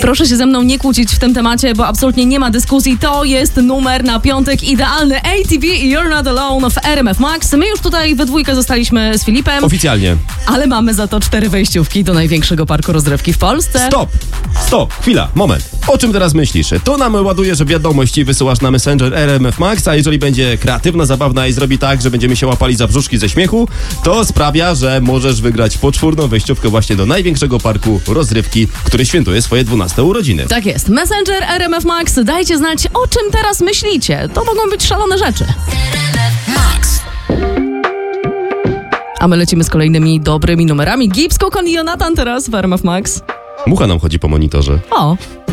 Proszę się ze mną nie kłócić w tym temacie, bo absolutnie nie ma dyskusji. To jest numer na piątek idealny. ATV i You're Not Alone w RMF Max. My już tutaj we dwójkę zostaliśmy z Filipem. Oficjalnie. Ale mamy za to 4 wejściówki do największego parku rozrywki w Polsce. Stop, chwila, moment. O czym teraz myślisz? To nam ładujesz wiadomości, wysyłasz na Messenger RMF Max, a jeżeli będzie kreatywna, zabawna i zrobi tak, że będziemy się łapali za brzuszki ze śmiechu, to sprawia, że możesz wygrać poczwórną wejściówkę właśnie do największego parku rozrywki, który świętuje swoje 12 urodziny. Tak jest. Messenger RMF Max. Dajcie znać, o czym teraz myślicie. To mogą być szalone rzeczy. Max. A my lecimy z kolejnymi dobrymi numerami. Gibbs, Kokon i Jonathan teraz w RMF Max. Mucha nam chodzi po monitorze. O,